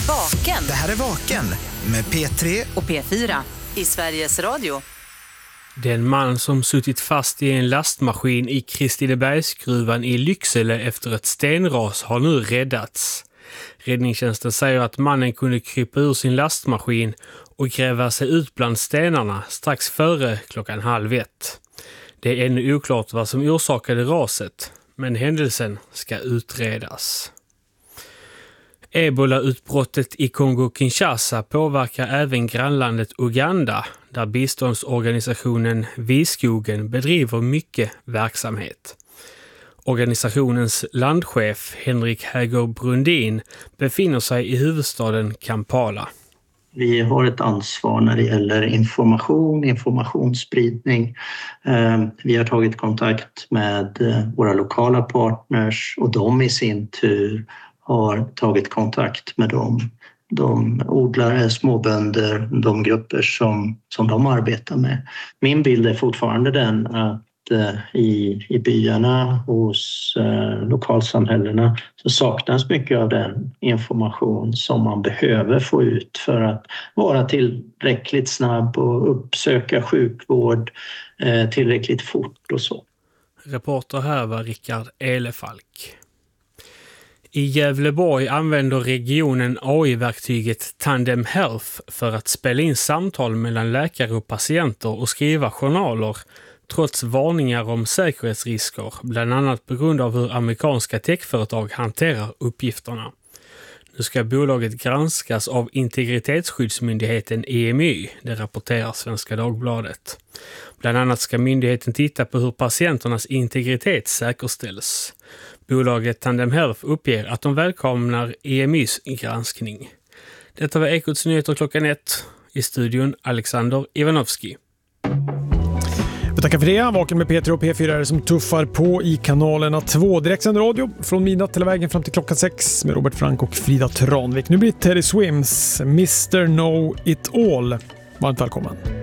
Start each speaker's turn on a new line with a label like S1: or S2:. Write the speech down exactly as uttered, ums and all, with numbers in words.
S1: Vaken.
S2: Det här är Vaken med P tre
S1: och P fyra i Sveriges Radio.
S3: Den man som suttit fast i en lastmaskin i Kristinebergsgruvan i Lycksele efter ett stenras har nu räddats. Räddningstjänsten säger att mannen kunde krypa ur sin lastmaskin och gräva sig ut bland stenarna strax före klockan halv ett. Det är ännu oklart vad som orsakade raset, men händelsen ska utredas. Ebola-utbrottet i Kongo-Kinshasa påverkar även grannlandet Uganda, där biståndsorganisationen Viskogen bedriver mycket verksamhet. Organisationens landchef Henrik Häger Brundin befinner sig i huvudstaden Kampala.
S4: Vi har ett ansvar när det gäller information, informationsspridning. Vi har tagit kontakt med våra lokala partners och de i sin tur har tagit kontakt med dem. De odlare, småbönder, de grupper som, som de arbetar med. Min bild är fortfarande den att i, i byarna, hos eh, lokalsamhällena så saknas mycket av den information som man behöver få ut för att vara tillräckligt snabb och uppsöka sjukvård eh, tillräckligt fort och så.
S3: Reporter här var Rickard Elefalk. I Gävleborg använder regionen A I-verktyget Tandem Health för att spela in samtal mellan läkare och patienter och skriva journaler, trots varningar om säkerhetsrisker, bland annat på grund av hur amerikanska techföretag hanterar uppgifterna. Nu ska bolaget granskas av Integritetsskyddsmyndigheten E M Y, det rapporterar Svenska Dagbladet. Bland annat ska myndigheten titta på hur patienternas integritet säkerställs. Bolaget Tandem Health uppger att de välkomnar E M Y:s granskning. Detta var Ekots nyheter klockan ett. I studion Alexander Ivanovski.
S5: Vi tackar för det. Vaken med P tre och P fyra är det som tuffar på i kanalerna två. Direktsänd radio från midnatt hela vägen fram till klockan sex med Robert Frank och Frida Tranvik. Nu blir Teddy Swims Mister Know It All. Varmt välkommen.